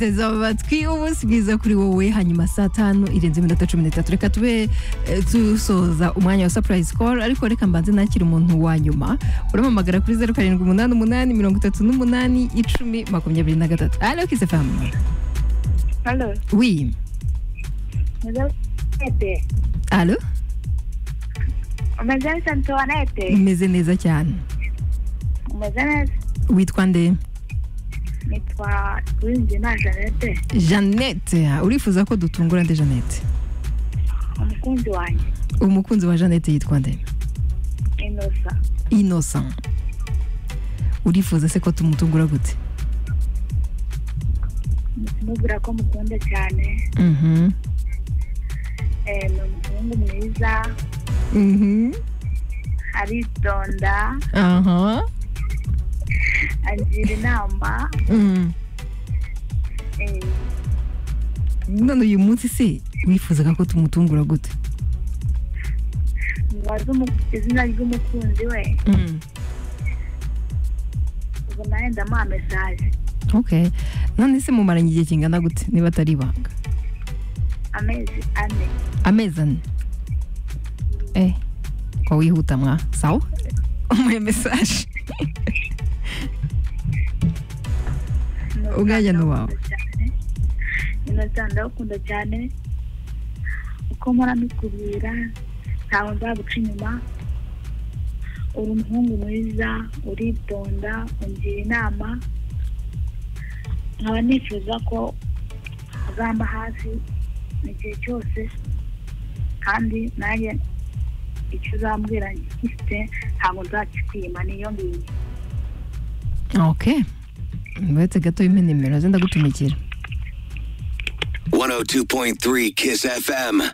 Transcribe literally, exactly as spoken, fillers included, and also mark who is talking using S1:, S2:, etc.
S1: teza amatwi umunsi bwiza kuri wowe hanyuma saa tanu irenze iminota cumi n'itatu reka tube eh, dusoza umwanya wa surprise call ariko reka mbanze nakira umuntu wa nyuma uramamagara kuri zeru karindwi umunani umunani mirongo itatu n'umunani icumi makumyabiri na gatatu. Allo Kiss F M.
S2: Allô,
S1: Oui.
S2: Antoinette.
S1: Allo?
S2: Umeze neza Antoinette?
S1: Meze neza cyane.
S2: Umeze neza?
S1: Witwa nde?
S2: Nitwa Uwinjina Jeannette.
S1: Jeannette. Urifuza ko dutungura nde Jeannette?
S2: Umukunzi wanjye.
S1: Umukunzi wa Jeannette yitwa nde?
S2: Innocent.
S1: Innocent. Urifuza se ko tumutungura gute?
S2: Mubwira ko mukunda cyane.
S1: Mhm.
S2: Eh, ni umuhungu mwiza.
S1: Mhm.
S2: Aritonda.
S1: Aha.
S2: Agira inama.
S1: Mhm.
S2: Eh,
S1: None uyu munsi se wifuzaga ko tumutungura gute?
S2: mubaze umu- izina ry'umukunzi we.
S1: Mhm.
S2: Ubwo nawe ndamuha message.
S1: Okay. None se mumaranye igihe kingana gute niba atari ibanga?
S2: Amezi ane.
S1: Amezi ane. Eh. Ko wihuta mwa. Sawa? Umuhe message. Ugaya n'uwawe.
S2: Innocent ndakunda cyane. Uko mpora mbikubwira ntabwo nzaguca inyuma. Uri umuhungu mwiza, uritonda, ungira inama. Nkaba nifuza ko uzamba hafi igihe cyose kandi nanjye icyo uzambwira ngifite ntabwo nzakikwima niyo ngiyo.
S1: Okay. Mbetse gato yime nimero ze ndagutumikira.
S3: one oh two point three Kiss F M.